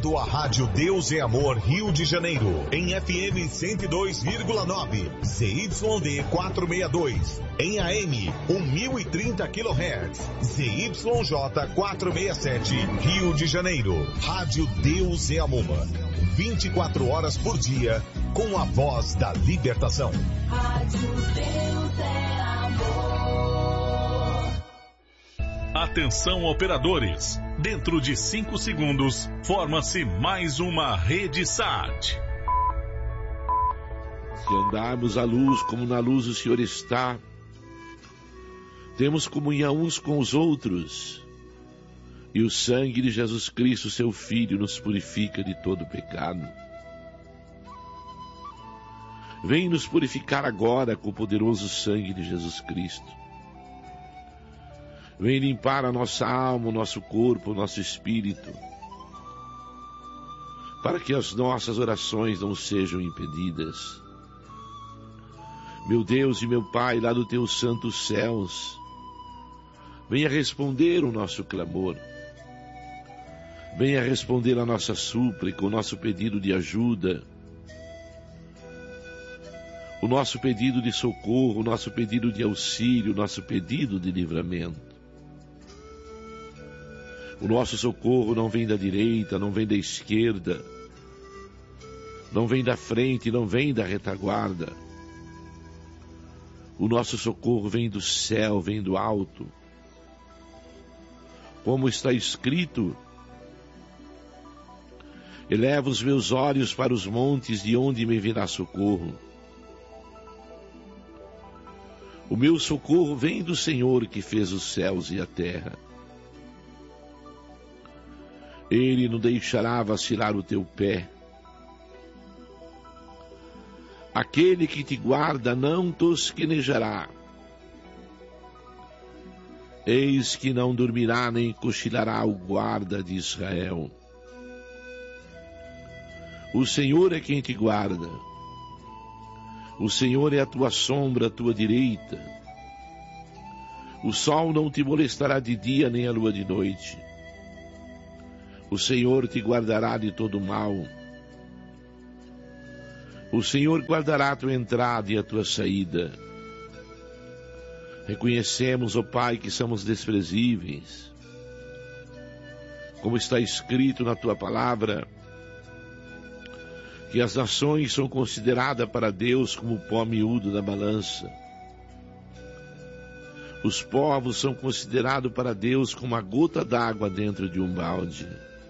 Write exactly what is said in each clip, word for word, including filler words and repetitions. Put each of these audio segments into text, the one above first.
Oferecimento à Rádio Deus é Amor Rio de Janeiro, em F M cento e dois vírgula nove, Z Y D quatrocentos e sessenta e dois, em A M mil e trinta quilohertz, Z Y J quatrocentos e sessenta e sete, Rio de Janeiro. Rádio Deus é Amor, vinte e quatro horas por dia, com a voz da libertação. Rádio Deus é Amor. Atenção, operadores. Dentro de cinco segundos, forma-se mais uma rede S A T. Se andarmos à luz como na luz o Senhor está, temos comunhão uns com os outros, e o sangue de Jesus Cristo, seu Filho, nos purifica de todo pecado. Vem nos purificar agora com o poderoso sangue de Jesus Cristo. Vem limpar a nossa alma, o nosso corpo, o nosso espírito, para que as nossas orações não sejam impedidas. Meu Deus e meu Pai, lá do teus santos céus, venha responder o nosso clamor, venha responder a nossa súplica, o nosso pedido de ajuda, o nosso pedido de socorro, o nosso pedido de auxílio, o nosso pedido de livramento. O nosso socorro não vem da direita, não vem da esquerda, não vem da frente, não vem da retaguarda. O nosso socorro vem do céu, vem do alto. Como está escrito, eleva os meus olhos para os montes, de onde me virá socorro. O meu socorro vem do Senhor que fez os céus e a terra. Ele não deixará vacilar o teu pé. Aquele que te guarda não tosquenejará. Eis que não dormirá nem cochilará o guarda de Israel. O Senhor é quem te guarda. O Senhor é a tua sombra, a tua direita. O sol não te molestará de dia, nem a lua de noite. O Senhor te guardará de todo mal. O Senhor guardará a tua entrada e a tua saída. Reconhecemos, ó Pai, que somos desprezíveis. Como está escrito na tua palavra, que as nações são consideradas para Deus como o pó miúdo da balança. Os povos são considerados para Deus como a gota d'água dentro de um balde.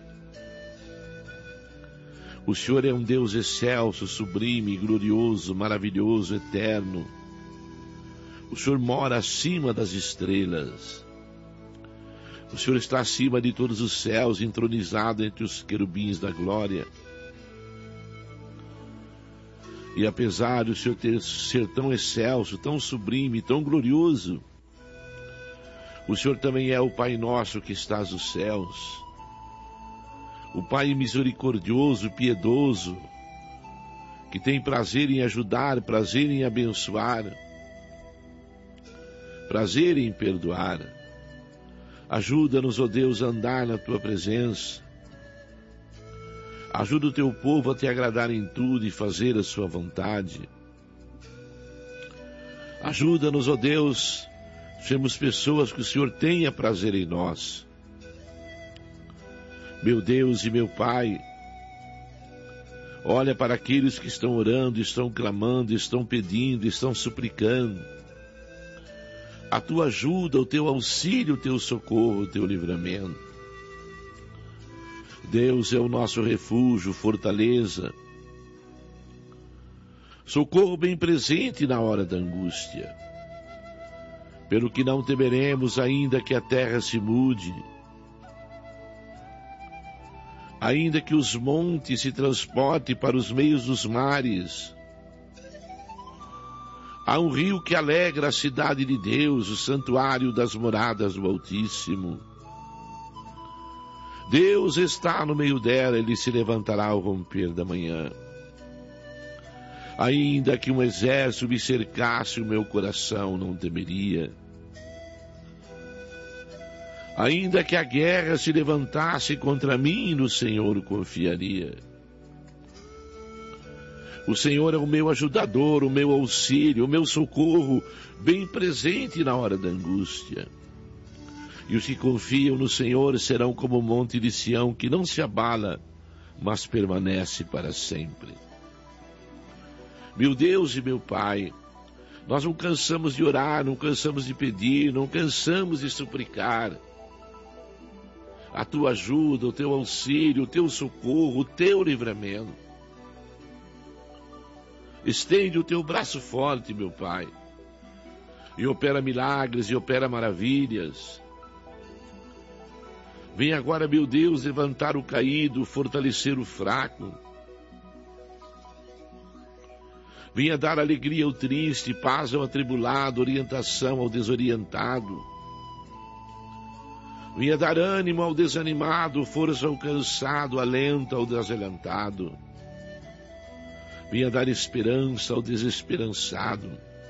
O Senhor é um Deus excelso, sublime, glorioso, maravilhoso, eterno. O Senhor mora acima das estrelas. O Senhor está acima de todos os céus, entronizado entre os querubins da glória. E apesar do Senhor ter, ser tão excelso, tão sublime, tão glorioso, o Senhor também é o Pai nosso que estás nos céus. O Pai misericordioso, piedoso, que tem prazer em ajudar, prazer em abençoar, prazer em perdoar. Ajuda-nos, ó Deus, a andar na tua presença. Ajuda o teu povo a te agradar em tudo e fazer a sua vontade. Ajuda-nos, ó Deus, sermos pessoas que o Senhor tenha prazer em nós. Meu Deus e meu Pai, olha para aqueles que estão orando, estão clamando, estão pedindo, estão suplicando. A tua ajuda, o teu auxílio, o teu socorro, o teu livramento. Deus é o nosso refúgio, fortaleza, socorro bem presente na hora da angústia. Pelo que não temeremos, ainda que a terra se mude, ainda que os montes se transportem para os meios dos mares. Há um rio que alegra a cidade de Deus, o santuário das moradas do Altíssimo. Deus está no meio dela, ele se levantará ao romper da manhã. Ainda que um exército me cercasse, o meu coração não temeria. Ainda que a guerra se levantasse contra mim, no Senhor confiaria. O Senhor é o meu ajudador, o meu auxílio, o meu socorro, bem presente na hora da angústia. E os que confiam no Senhor serão como o monte de Sião, que não se abala, mas permanece para sempre. Meu Deus e meu Pai, nós não cansamos de orar, não cansamos de pedir, não cansamos de suplicar a Tua ajuda, o Teu auxílio, o Teu socorro, o Teu livramento. Estende o Teu braço forte, meu Pai, e opera milagres e opera maravilhas. Vem agora, meu Deus, levantar o caído, fortalecer o fraco. Venha dar alegria ao triste, paz ao atribulado, orientação ao desorientado. Venha dar ânimo ao desanimado, força ao cansado, alento ao desalentado. Venha dar esperança ao desesperançado.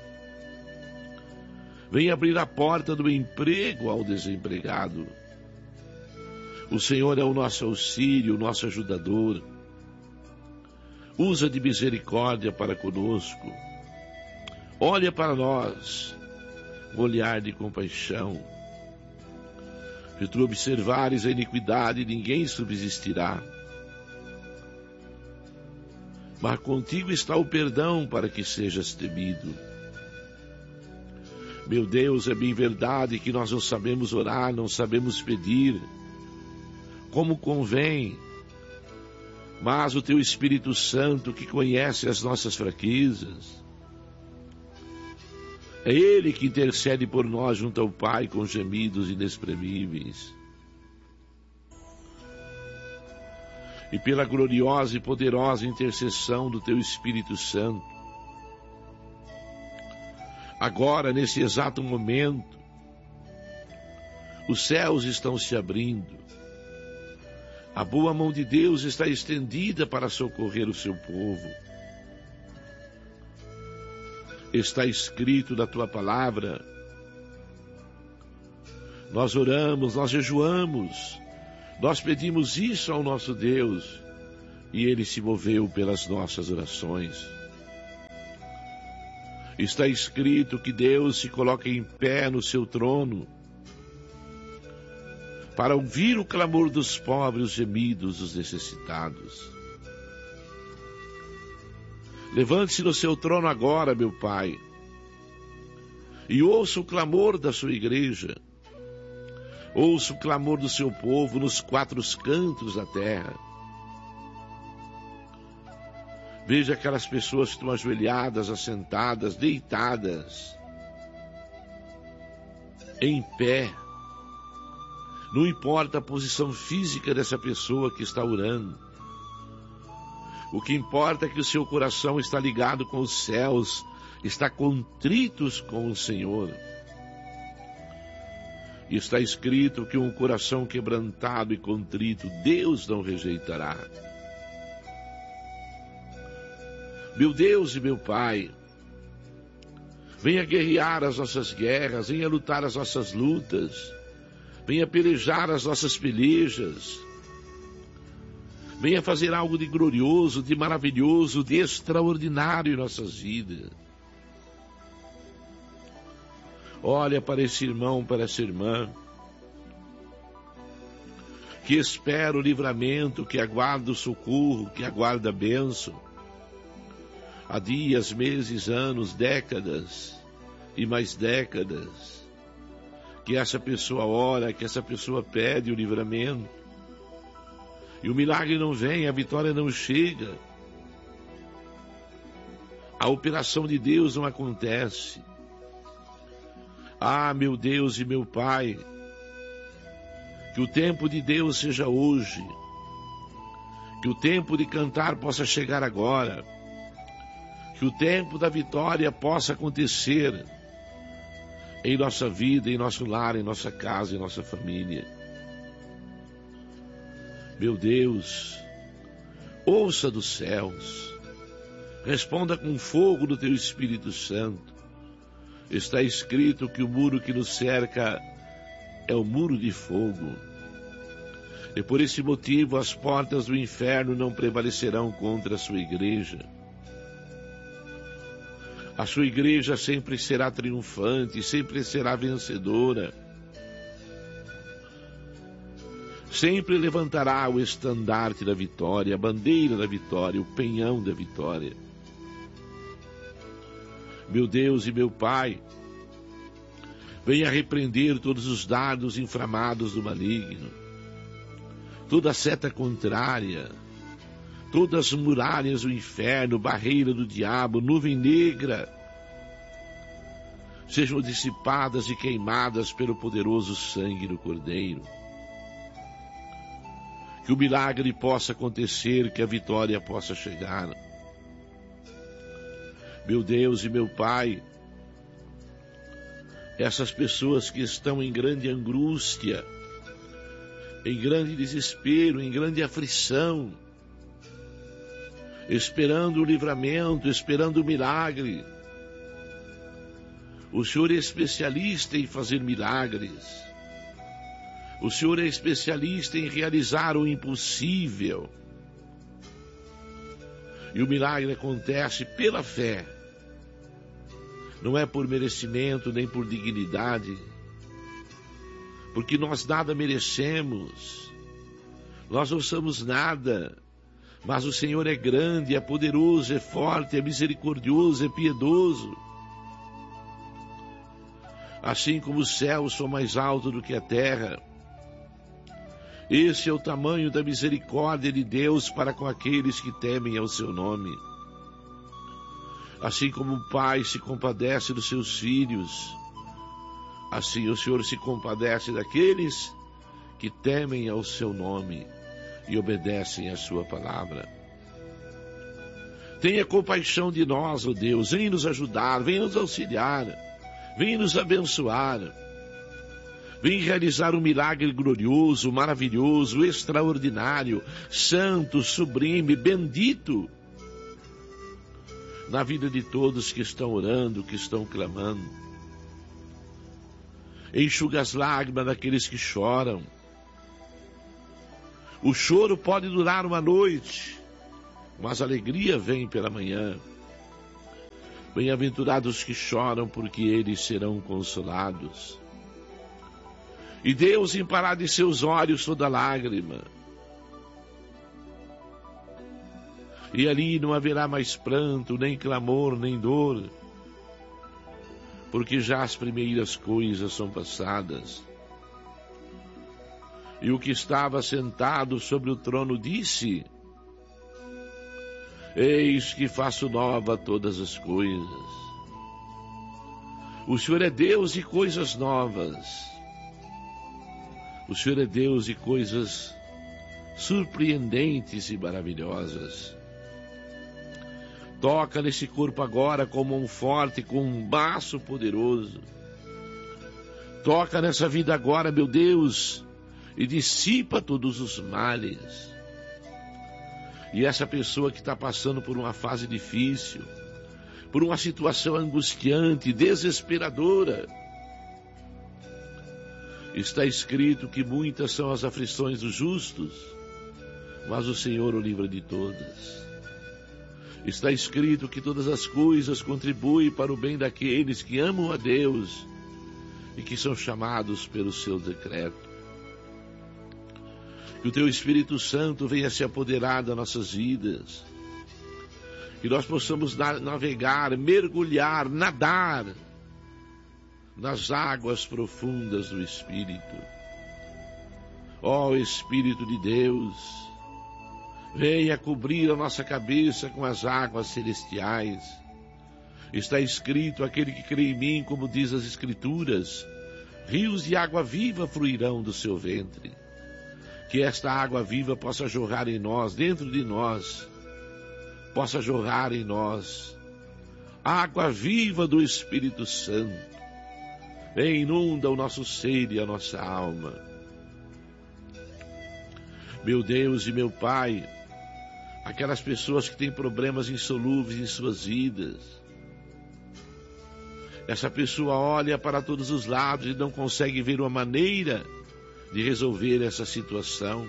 Venha abrir a porta do emprego ao desempregado. O Senhor é o nosso auxílio, o nosso ajudador. Usa de misericórdia para conosco. Olha para nós, um olhar de compaixão. Se tu observares a iniquidade, ninguém subsistirá. Mas contigo está o perdão para que sejas temido. Meu Deus, é bem verdade que nós não sabemos orar, não sabemos pedir como convém, mas o Teu Espírito Santo, que conhece as nossas fraquezas, é Ele que intercede por nós junto ao Pai com gemidos inexprimíveis. E pela gloriosa e poderosa intercessão do Teu Espírito Santo, agora, nesse exato momento, os céus estão se abrindo. A boa mão de Deus está estendida para socorrer o seu povo. Está escrito na Tua palavra. Nós oramos, nós jejuamos, nós pedimos isso ao nosso Deus, e Ele se moveu pelas nossas orações. Está escrito que Deus se coloca em pé no seu trono, para ouvir o clamor dos pobres, os gemidos dos necessitados. Levante-se no seu trono agora, meu Pai, e ouça o clamor da sua igreja. Ouça o clamor do seu povo nos quatro cantos da terra. Veja aquelas pessoas que estão ajoelhadas, assentadas, deitadas, em pé. Não importa a posição física dessa pessoa que está orando. O que importa é que o seu coração está ligado com os céus, está contritos com o Senhor. E está escrito que um coração quebrantado e contrito, Deus não rejeitará. Meu Deus e meu Pai, venha guerrear as nossas guerras, venha lutar as nossas lutas, venha pelejar as nossas pelejas, venha fazer algo de glorioso, de maravilhoso, de extraordinário em nossas vidas. Olha para esse irmão, para essa irmã, que espera o livramento, que aguarda o socorro, que aguarda a bênção. Há dias, meses, anos, décadas e mais décadas, que essa pessoa ora, que essa pessoa pede o livramento, e o milagre não vem, a vitória não chega, a operação de Deus não acontece. Ah, meu Deus e meu Pai, que o tempo de Deus seja hoje, que o tempo de cantar possa chegar agora, que o tempo da vitória possa acontecer em nossa vida, em nosso lar, em nossa casa, em nossa família. Meu Deus, ouça dos céus, responda com fogo do Teu Espírito Santo. Está escrito que o muro que nos cerca é o muro de fogo. E por esse motivo as portas do inferno não prevalecerão contra a sua igreja. A sua igreja sempre será triunfante, sempre será vencedora. Sempre levantará o estandarte da vitória, a bandeira da vitória, o penhão da vitória. Meu Deus e meu Pai, venha repreender todos os dardos inflamados do maligno, toda seta contrária, todas as muralhas do inferno, barreira do diabo, nuvem negra, sejam dissipadas e queimadas pelo poderoso sangue do Cordeiro. Que o milagre possa acontecer, que a vitória possa chegar. Meu Deus e meu Pai, essas pessoas que estão em grande angústia, em grande desespero, em grande aflição, esperando o livramento, esperando o milagre. O Senhor é especialista em fazer milagres. O Senhor é especialista em realizar o impossível. E o milagre acontece pela fé. Não é por merecimento, nem por dignidade. Porque nós nada merecemos. Nós não somos nada. Mas o Senhor é grande, é poderoso, é forte, é misericordioso, é piedoso. Assim como os céus são mais altos do que a terra, esse é o tamanho da misericórdia de Deus para com aqueles que temem ao seu nome. Assim como o Pai se compadece dos seus filhos, assim o Senhor se compadece daqueles que temem ao seu nome e obedecem à sua palavra. Tenha compaixão de nós, ó Deus, vem nos ajudar, vem nos auxiliar, vem nos abençoar. Vem realizar um milagre glorioso, maravilhoso, extraordinário, santo, sublime, bendito, na vida de todos que estão orando, que estão clamando. Enxuga as lágrimas daqueles que choram. O choro pode durar uma noite, mas a alegria vem pela manhã. Bem-aventurados que choram, porque eles serão consolados. E Deus imparará de seus olhos toda lágrima. E ali não haverá mais pranto, nem clamor, nem dor, porque já as primeiras coisas são passadas. E o que estava sentado sobre o trono disse: eis que faço nova todas as coisas. O Senhor é Deus de coisas novas. O Senhor é Deus de coisas surpreendentes e maravilhosas. Toca nesse corpo agora com mão forte, com um braço poderoso. Toca nessa vida agora, meu Deus, e dissipa todos os males. E essa pessoa que está passando por uma fase difícil, por uma situação angustiante, desesperadora, está escrito que muitas são as aflições dos justos, mas o Senhor o livra de todas. Está escrito que todas as coisas contribuem para o bem daqueles que amam a Deus e que são chamados pelo seu decreto. Que o Teu Espírito Santo venha se apoderar das nossas vidas, que nós possamos navegar, mergulhar, nadar nas águas profundas do Espírito. Ó Espírito de Deus, venha cobrir a nossa cabeça com as águas celestiais. Está escrito: aquele que crê em mim, como diz as Escrituras, rios de água viva fluirão do seu ventre. Que esta água viva possa jorrar em nós, dentro de nós, possa jorrar em nós a água viva do Espírito Santo. Inunda o nosso ser e a nossa alma. Meu Deus e meu Pai, aquelas pessoas que têm problemas insolúveis em suas vidas, Essa pessoa olha para todos os lados e não consegue ver uma maneira de resolver essa situação.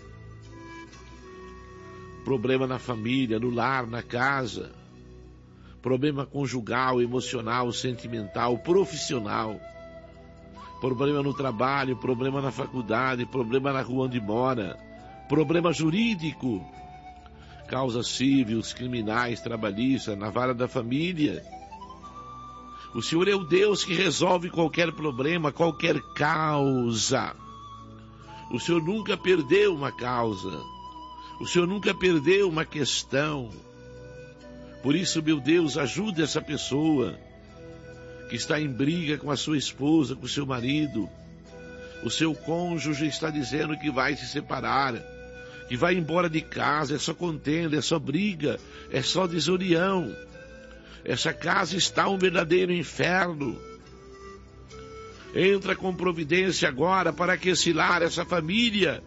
Problema na família, no lar, na casa. Problema conjugal, emocional, sentimental, profissional. Problema no trabalho, problema na faculdade, problema na rua onde mora. Problema jurídico. Causas cíveis, criminais, trabalhistas, na vara da família. O Senhor é o Deus que resolve qualquer problema, qualquer causa. O Senhor nunca perdeu uma causa. O Senhor nunca perdeu uma questão. Por isso, meu Deus, ajude essa pessoa que está em briga com a sua esposa, com o seu marido. O seu cônjuge está dizendo que vai se separar, que vai embora de casa. É só contenda, é só briga, é só desunião. Essa casa está um verdadeiro inferno. Entra com providência agora para que esse lar, essa família,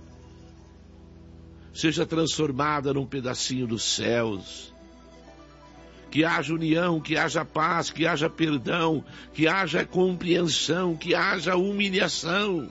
seja transformada num pedacinho dos céus. Que haja união, que haja paz, que haja perdão, que haja compreensão, que haja humilhação.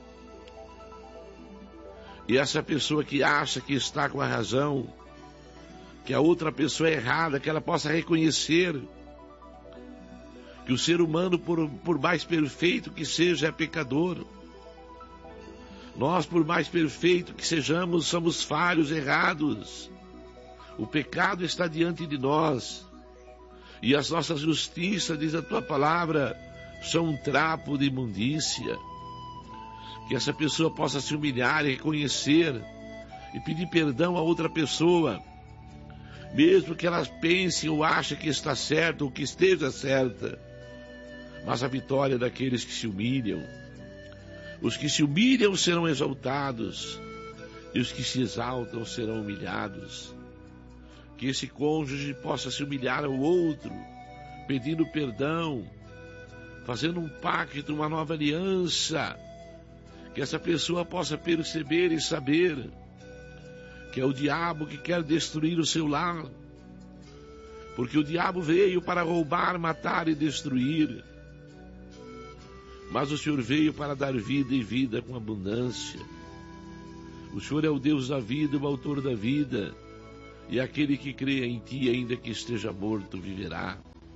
E essa pessoa que acha que está com a razão, que a outra pessoa é errada, que ela possa reconhecer que o ser humano, por, por mais perfeito que seja, é pecador. Nós, por mais perfeito que sejamos, somos falhos, errados. O pecado está diante de nós. E as nossas justiças, diz a tua palavra, são um trapo de imundícia. Que essa pessoa possa se humilhar e reconhecer e pedir perdão a outra pessoa, mesmo que ela pense ou ache que está certa ou que esteja certa. Mas a vitória é daqueles que se humilham. Os que se humilham serão exaltados, e os que se exaltam serão humilhados. Que esse cônjuge possa se humilhar ao outro, pedindo perdão, fazendo um pacto, uma nova aliança. Que essa pessoa possa perceber e saber que é o diabo que quer destruir o seu lar. Porque o diabo veio para roubar, matar e destruir. Mas o Senhor veio para dar vida e vida com abundância. O Senhor é o Deus da vida, o autor da vida. E aquele que crê em ti, ainda que esteja morto, viverá.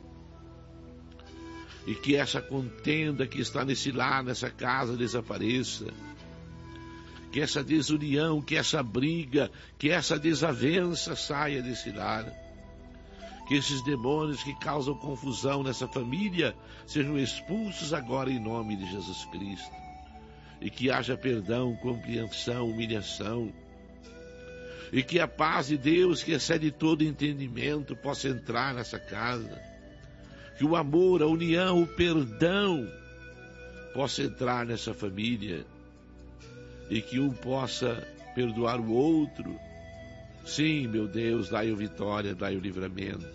E que essa contenda que está nesse lar, nessa casa, desapareça. Que essa desunião, que essa briga, que essa desavença saia desse lar. Que esses demônios que causam confusão nessa família sejam expulsos agora em nome de Jesus Cristo. E que haja perdão, compreensão, humilhação. E que a paz de Deus, que excede todo entendimento, possa entrar nessa casa. Que o amor, a união, o perdão possa entrar nessa família. E que um possa perdoar o outro. Sim, meu Deus, dai-o vitória, dai-o livramento.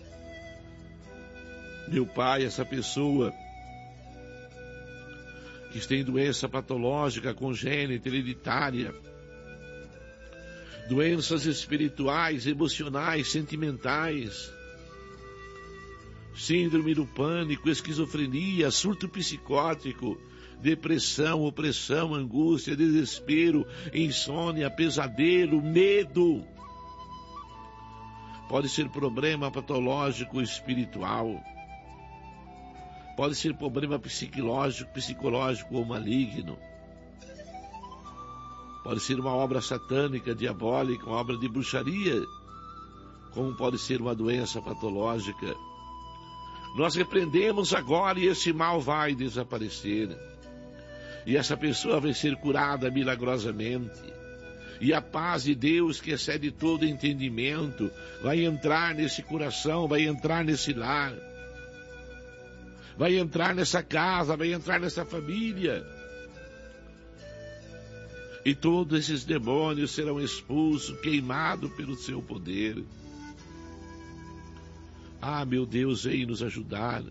Meu Pai, essa pessoa que tem doença patológica, congênita, hereditária, doenças espirituais, emocionais, sentimentais, síndrome do pânico, esquizofrenia, surto psicótico, depressão, opressão, angústia, desespero, insônia, pesadelo, medo. Pode ser problema patológico espiritual. Pode ser problema psicológico, psicológico ou maligno. Pode ser uma obra satânica, diabólica, uma obra de bruxaria. Como pode ser uma doença patológica. Nós repreendemos agora e esse mal vai desaparecer. E essa pessoa vai ser curada milagrosamente. E a paz de Deus, que excede todo entendimento, vai entrar nesse coração, vai entrar nesse lar. Vai entrar nessa casa, vai entrar nessa família. E todos esses demônios serão expulsos, queimados pelo seu poder. Ah, meu Deus, vem nos ajudar.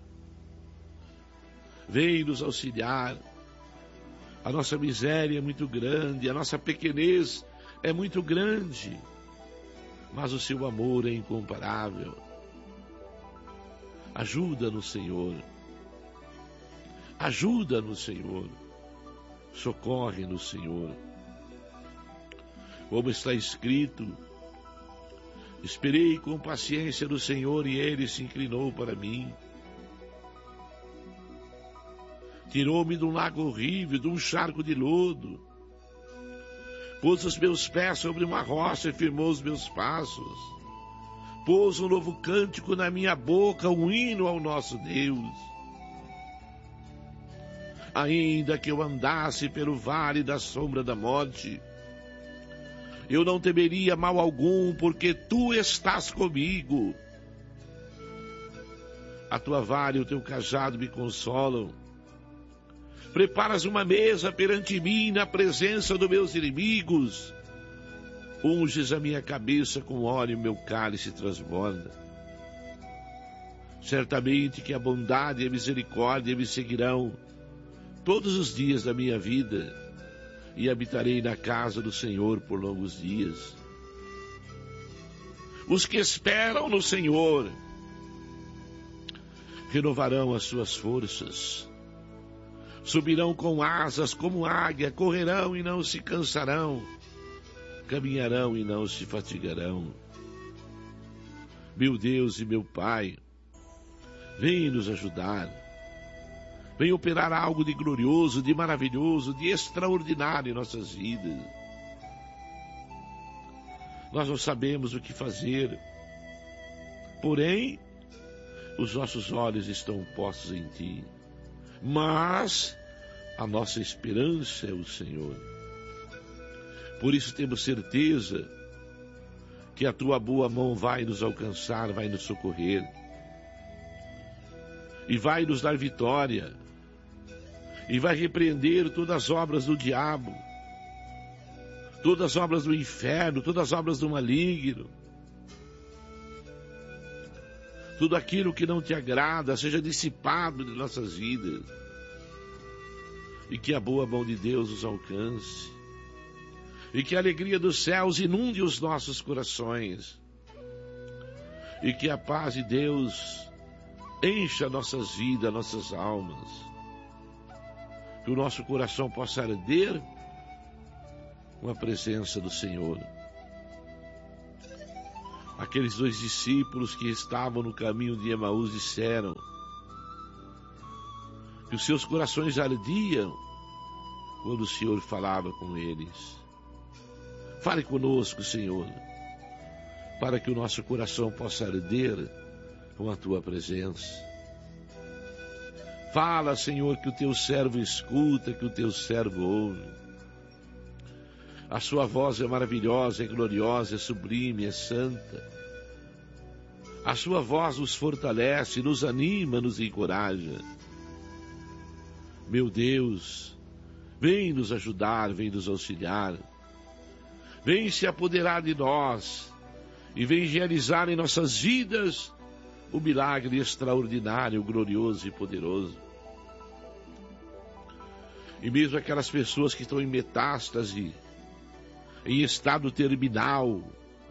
Vem nos auxiliar. A nossa miséria é muito grande, a nossa pequenez é muito grande, mas o seu amor é incomparável. Ajuda-nos, Senhor. Ajuda-nos, Senhor. Socorre-nos, Senhor. Como está escrito, esperei com paciência no Senhor e Ele se inclinou para mim. Tirou-me de um lago horrível, de um charco de lodo. Pôs os meus pés sobre uma rocha e firmou os meus passos. Pôs um novo cântico na minha boca, um hino ao nosso Deus. Ainda que eu andasse pelo vale da sombra da morte, eu não temeria mal algum, porque tu estás comigo. A tua vara e o teu cajado me consolam. Preparas uma mesa perante mim na presença dos meus inimigos. Unges a minha cabeça com óleo e meu cálice transborda. Certamente que a bondade e a misericórdia me seguirão todos os dias da minha vida, e habitarei na casa do Senhor por longos dias. Os que esperam no Senhor renovarão as suas forças. Subirão com asas como águia, correrão e não se cansarão, caminharão e não se fatigarão. Meu Deus e meu Pai, vem nos ajudar. Vem operar algo de glorioso, de maravilhoso, de extraordinário em nossas vidas. Nós não sabemos o que fazer, porém, os nossos olhos estão postos em Ti. Mas a nossa esperança é o Senhor. Por isso temos certeza que a Tua boa mão vai nos alcançar, vai nos socorrer e vai nos dar vitória e vai repreender todas as obras do diabo, todas as obras do inferno, todas as obras do maligno. Tudo aquilo que não Te agrada seja dissipado de nossas vidas. E que a boa mão de Deus os alcance. E que a alegria dos céus inunde os nossos corações. E que a paz de Deus encha nossas vidas, nossas almas. Que o nosso coração possa arder com a presença do Senhor. Aqueles dois discípulos que estavam no caminho de Emaús disseram que os seus corações ardiam quando o Senhor falava com eles. Fale conosco, Senhor, para que o nosso coração possa arder com a Tua presença. Fala, Senhor, que o Teu servo escuta, que o Teu servo ouve. A Sua voz é maravilhosa, é gloriosa, é sublime, é santa. A Sua voz nos fortalece, nos anima, nos encoraja. Meu Deus, vem nos ajudar, vem nos auxiliar. Vem se apoderar de nós e vem realizar em nossas vidas o milagre extraordinário, glorioso e poderoso. E mesmo aquelas pessoas que estão em metástase, em estado terminal,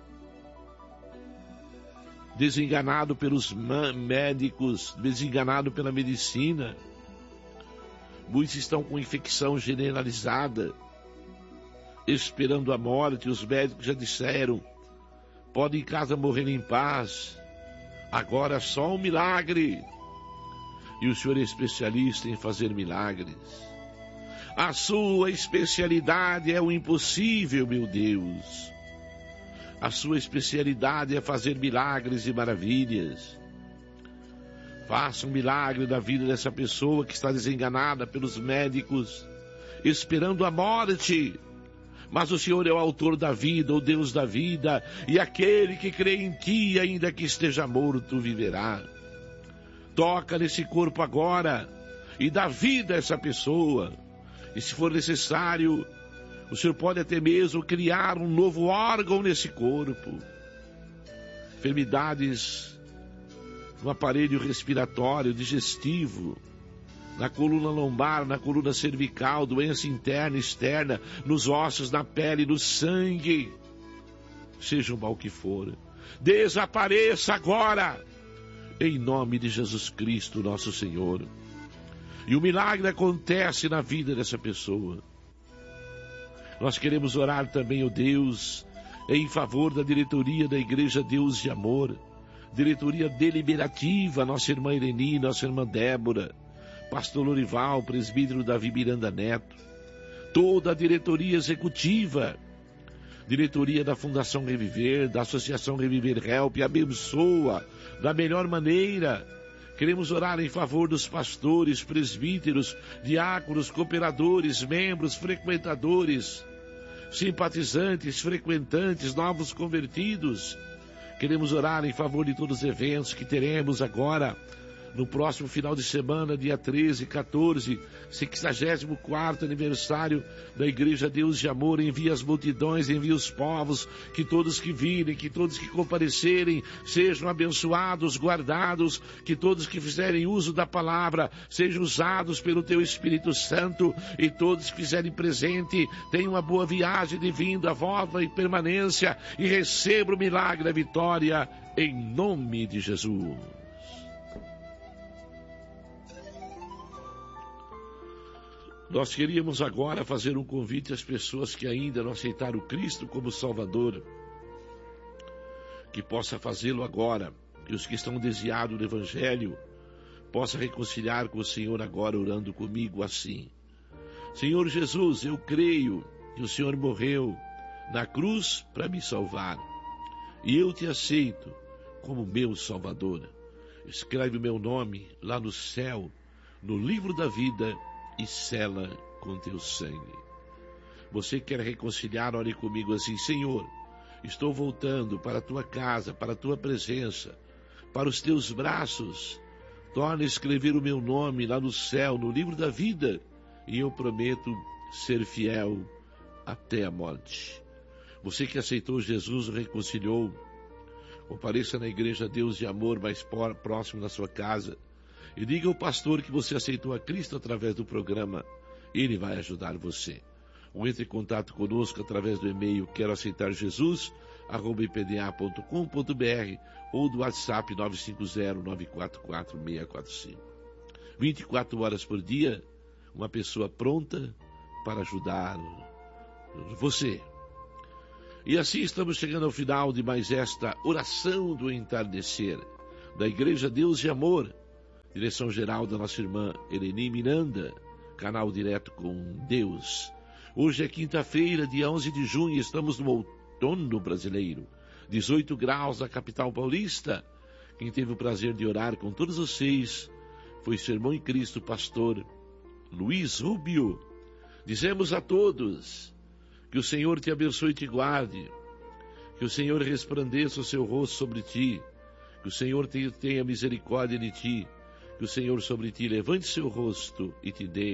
desenganado pelos médicos, desenganado pela medicina, muitos estão com infecção generalizada, esperando a morte. Os médicos já disseram, pode em casa morrer em paz, agora só um milagre. E o Senhor é especialista em fazer milagres. A sua especialidade é o impossível, meu Deus. A sua especialidade é fazer milagres e maravilhas. Faça um milagre na vida dessa pessoa que está desenganada pelos médicos, esperando a morte. Mas o Senhor é o autor da vida, o Deus da vida, e aquele que crê em Ti, ainda que esteja morto, viverá. Toca nesse corpo agora e dá vida a essa pessoa. E se for necessário, o Senhor pode até mesmo criar um novo órgão nesse corpo. Enfermidades no aparelho respiratório, digestivo, na coluna lombar, na coluna cervical, doença interna e externa, nos ossos, na pele, no sangue. Seja o mal que for, desapareça agora, em nome de Jesus Cristo, nosso Senhor. E o milagre acontece na vida dessa pessoa. Nós queremos orar também, ó Deus, em favor da diretoria da Igreja Deus de Amor, diretoria deliberativa, nossa irmã Ireni, nossa irmã Débora, pastor Lorival, presbítero Davi Miranda Neto, toda a diretoria executiva, diretoria da Fundação Reviver, da Associação Reviver Help, abençoa da melhor maneira. Queremos orar em favor dos pastores, presbíteros, diáconos, cooperadores, membros, frequentadores, simpatizantes, frequentantes, novos convertidos. Queremos orar em favor de todos os eventos que teremos agora, no próximo final de semana, dia treze, quatorze, sexagésimo quarto aniversário da Igreja Deus de Amor. Envia as multidões, envia os povos, que todos que virem, que todos que comparecerem sejam abençoados, guardados, que todos que fizerem uso da palavra sejam usados pelo Teu Espírito Santo, e todos que fizerem presente tenham uma boa viagem de vinda, volta e permanência, e recebam o milagre da vitória, em nome de Jesus. Nós queríamos agora fazer um convite às pessoas que ainda não aceitaram Cristo como Salvador, que possa fazê-lo agora, e os que estão desviados do Evangelho, possa reconciliar com o Senhor agora, orando comigo assim: Senhor Jesus, eu creio que o Senhor morreu na cruz para me salvar, e eu te aceito como meu Salvador. Escreve o meu nome lá no céu, no livro da vida, e sela com teu sangue. Você quer reconciliar? Ore comigo assim: Senhor, estou voltando para a tua casa, para a tua presença, para os teus braços. Torna a escrever o meu nome lá no céu, no livro da vida, e eu prometo ser fiel até a morte. Você que aceitou Jesus, o reconciliou, compareça na Igreja Deus de Amor mais próximo da sua casa, e diga ao pastor que você aceitou a Cristo através do programa. Ele vai ajudar você. Ou entre em contato conosco através do e-mail quero aceitar Jesus, arroba i p d a ponto com ponto b r, ou do WhatsApp nove cinco zero, nove quatro quatro, seis quatro cinco. vinte e quatro horas por dia, uma pessoa pronta para ajudar você. E assim estamos chegando ao final de mais esta oração do entardecer da Igreja Deus de Amor, direção geral da nossa irmã Ireni Miranda, canal direto com Deus. Hoje é quinta-feira, dia onze de junho, estamos no outono brasileiro, dezoito graus na capital paulista. Quem teve o prazer de orar com todos vocês foi seu irmão em Cristo, pastor Luiz Rubio. Dizemos a todos que o Senhor te abençoe e te guarde, que o Senhor resplandeça o seu rosto sobre ti, que o Senhor tenha misericórdia de ti, que o Senhor sobre ti levante seu rosto e te dê